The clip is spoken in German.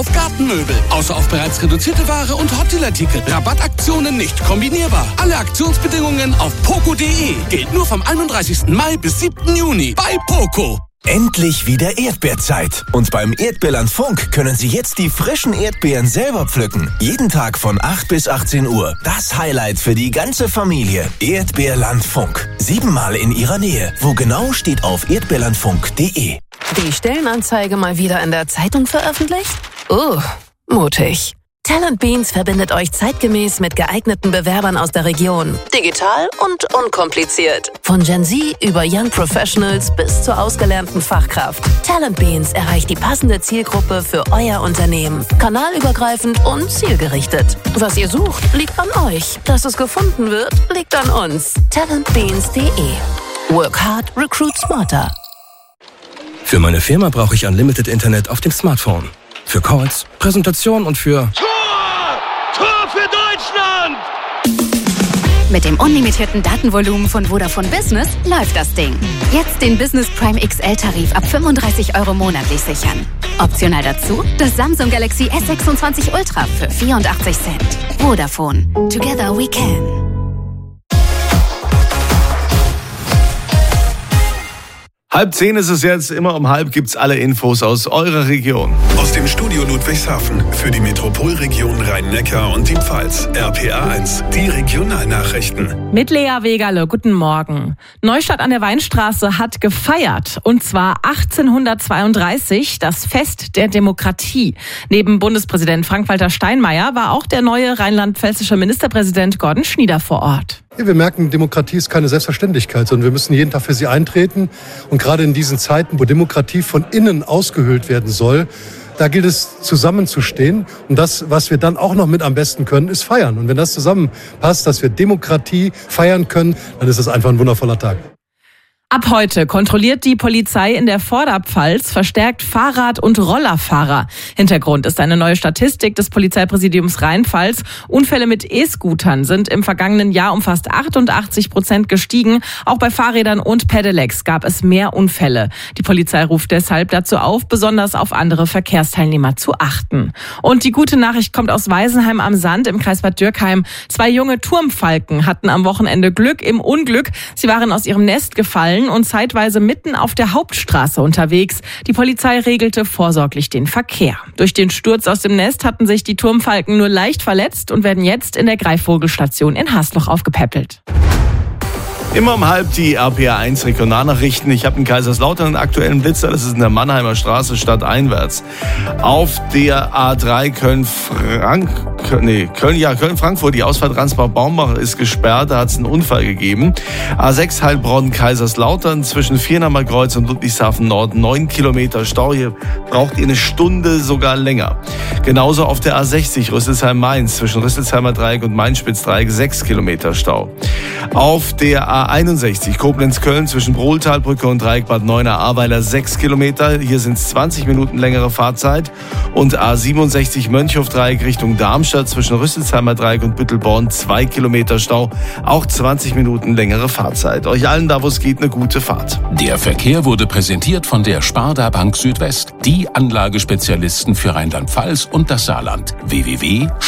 auf Gartenmöbel. Außer auf bereits reduzierte Ware und Hotdeal-Artikel. Rabattaktionen nicht kombinierbar. Alle Aktionsbedingungen auf poco.de. Gilt nur vom 31. Mai bis 7. Juni bei Poco. Endlich wieder Erdbeerzeit. Und beim Erdbeerland Funk können Sie jetzt die frischen Erdbeeren selber pflücken. Jeden Tag von 8 bis 18 Uhr. Das Highlight für die ganze Familie. Erdbeerland Funk. 7-mal in Ihrer Nähe. Wo genau, steht auf erdbeerlandfunk.de. Die Stellenanzeige mal wieder in der Zeitung veröffentlicht? Mutig. Talent Beans verbindet euch zeitgemäß mit geeigneten Bewerbern aus der Region. Digital und unkompliziert. Von Gen Z über Young Professionals bis zur ausgelernten Fachkraft. Talent Beans erreicht die passende Zielgruppe für euer Unternehmen. Kanalübergreifend und zielgerichtet. Was ihr sucht, liegt an euch. Dass es gefunden wird, liegt an uns. talentbeans.de. Work hard, recruit smarter. Für meine Firma brauche ich Unlimited Internet auf dem Smartphone. Für Calls, Präsentation und für... Tor für Deutschland! Mit dem unlimitierten Datenvolumen von Vodafone Business läuft das Ding. Jetzt den Business Prime XL-Tarif ab 35 € monatlich sichern. Optional dazu das Samsung Galaxy S26 Ultra für 84 Cent. Vodafone. Together we can. 9:30 ist es jetzt, immer um 9:30 gibt's alle Infos aus eurer Region. Aus dem Studio Ludwigshafen für die Metropolregion Rhein-Neckar und die Pfalz. RPA 1, die Regionalnachrichten. Mit Lea Wegerle, guten Morgen. Neustadt an der Weinstraße hat gefeiert, und zwar 1832, das Fest der Demokratie. Neben Bundespräsident Frank-Walter Steinmeier war auch der neue rheinland-pfälzische Ministerpräsident Gordon Schnieder vor Ort. Wir merken, Demokratie ist keine Selbstverständlichkeit, sondern wir müssen jeden Tag für sie eintreten. Und gerade in diesen Zeiten, wo Demokratie von innen ausgehöhlt werden soll, da gilt es, zusammenzustehen. Und das, was wir dann auch noch mit am besten können, ist feiern. Und wenn das zusammenpasst, dass wir Demokratie feiern können, dann ist das einfach ein wundervoller Tag. Ab heute kontrolliert die Polizei in der Vorderpfalz verstärkt Fahrrad- und Rollerfahrer. Hintergrund ist eine neue Statistik des Polizeipräsidiums Rheinpfalz. Unfälle mit E-Scootern sind im vergangenen Jahr um fast 88% gestiegen. Auch bei Fahrrädern und Pedelecs gab es mehr Unfälle. Die Polizei ruft deshalb dazu auf, besonders auf andere Verkehrsteilnehmer zu achten. Und die gute Nachricht kommt aus Weisenheim am Sand im Kreis Bad Dürkheim. 2 junge Turmfalken hatten am Wochenende Glück im Unglück. Sie waren aus ihrem Nest gefallen und zeitweise mitten auf der Hauptstraße unterwegs. Die Polizei regelte vorsorglich den Verkehr. Durch den Sturz aus dem Nest hatten sich die Turmfalken nur leicht verletzt und werden jetzt in der Greifvogelstation in Hasloch aufgepäppelt. Immer um 9:30 die RPA 1 Regionalnachrichten. Ich habe in Kaiserslautern einen aktuellen Blitzer. Das ist in der Mannheimer Straße stadteinwärts. Auf der A3 Köln-Frankfurt, die Ausfahrt Ransbach-Baumbach ist gesperrt. Da hat es einen Unfall gegeben. A6 Heilbronn-Kaiserslautern zwischen Viernheimer Kreuz und Ludwigshafen Nord 9 Kilometer Stau. Hier braucht ihr eine Stunde, sogar länger. Genauso auf der A60 Rüsselsheim-Mainz zwischen Rüsselsheimer Dreieck und Mainspitz-Dreieck 6 Kilometer Stau. Auf der A61 Koblenz-Köln zwischen Brohltalbrücke und Dreieck Bad Neuenahr-Ahrweiler 6 Kilometer. Hier sind es 20 Minuten längere Fahrzeit. Und A67 Mönchhof-Dreieck Richtung Darmstadt zwischen Rüsselsheimer Dreieck und Büttelborn 2 Kilometer Stau. Auch 20 Minuten längere Fahrzeit. Euch allen da, wo es geht, eine gute Fahrt. Der Verkehr wurde präsentiert von der Sparda Bank Südwest. Die Anlagespezialisten für Rheinland-Pfalz und das Saarland. www